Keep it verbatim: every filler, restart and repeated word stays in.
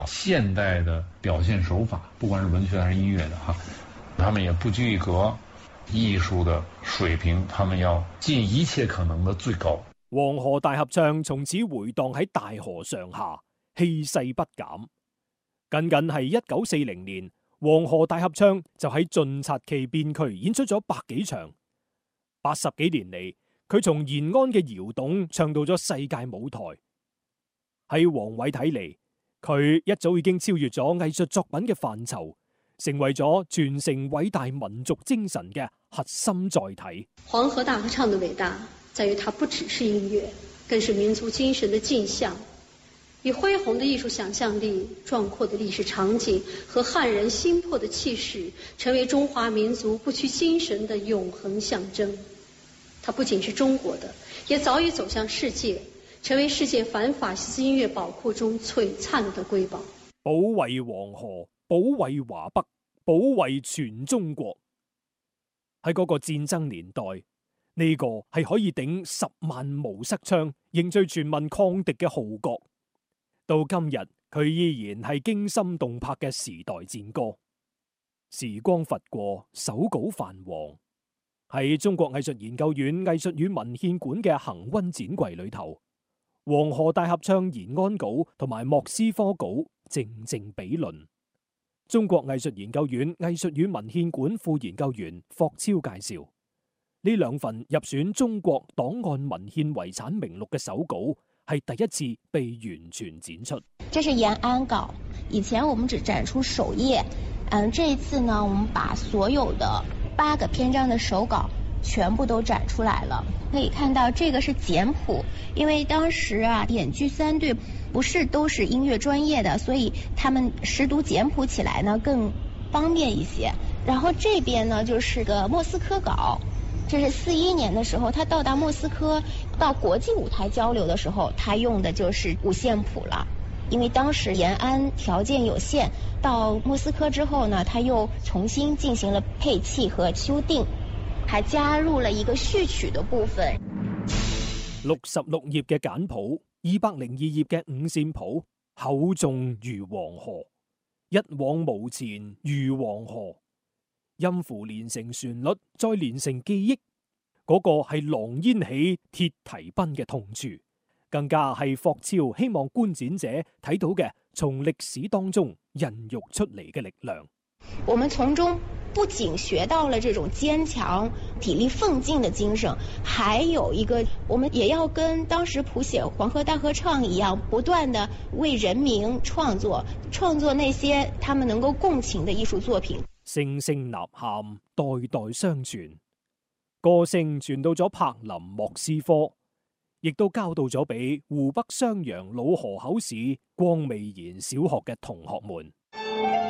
現代的表現手法，不管是文學還是音樂的哈，他們也不拘一格，藝術的水平，他們要盡一切可能的最高。 黃河大合唱從此回蕩喺大河上下，氣勢不減。僅僅係一九四零年，黃河大合唱就喺晉察冀邊區演出咗百幾場。八十幾年嚟，佢從延安嘅窯洞唱到咗世界舞台。喺王偉睇嚟，佢一早已經超越咗藝術作品嘅範疇，成為咗傳承偉大民族精神嘅核心載體。 黃河大合唱的偉大在於它不只是音樂，更是民族精神的鏡像，以恢宏的藝術想象力、壯闊的歷史場景和撼人心魄的氣勢，成為中華民族不屈精神的永恆象徵。它不僅是中國的，也早已走向世界，成為世界反法西斯音樂寶庫中璀璨的瑰寶。 保衛黃河，保衛華北，保衛全中國。喺嗰個戰爭年代，呢個係可以頂十萬無塞槍，凝聚全民抗敵嘅號角。到今日，佢依然係驚心動魄嘅時代戰歌。時光拂過，手稿泛黃。喺中國藝術研究院藝術與文獻館嘅恒溫展櫃裏頭，黃河大合唱延安稿同埋莫斯科稿靜靜比鄰。中國藝術研究院藝術與文獻館副研究員霍超介紹，呢兩份入選中國檔案文獻遺產名錄嘅手稿係第一次被完全展出。 這是延安稿，以前我們只展出首頁，嗯，這一次呢，我們把所有的八個篇章的手稿全部都展出來了。可以看到這個是簡譜，因為當時啊，演劇三隊不是都是音樂專業的，所以他們識讀簡譜起來呢更方便一些。然後這邊呢就是個莫斯科稿，這是四一年的時候他到達莫斯科，到國際舞台交流的時候，他用的就是五線譜了。因為當時延安條件有限，到莫斯科之後呢，他又重新進行了配器和修訂，還加入了一個序曲的部分。 六十六頁嘅簡譜，二百零二頁嘅五線譜，厚重如黃河，一往無前如黃河。音符連成旋律，再連成記憶，嗰、那個係狼煙起，鐵蹄奔嘅痛處。更加係霍超希望觀展者睇到嘅，從歷史當中孕育出嚟嘅力量。 我們從中不僅學到了這種堅強、砥礪奮進的精神，還有一個，我們也要跟當時譜寫黃河大合唱一樣，不斷地為人民創作，創作那些他們能夠共情的藝術作品。 聲聲吶喊，代代相傳，歌聲傳到咗柏林、莫斯科，亦都交到咗俾湖北襄陽老河口市光味賢小學嘅同學們。